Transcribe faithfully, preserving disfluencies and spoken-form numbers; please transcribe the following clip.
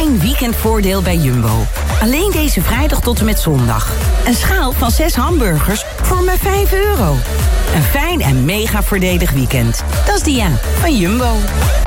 fijn weekendvoordeel bij Jumbo. Alleen deze vrijdag tot en met zondag. Een schaal van zes hamburgers voor maar vijf euro. Een fijn en mega voordelig weekend. Dat is Dia van Jumbo.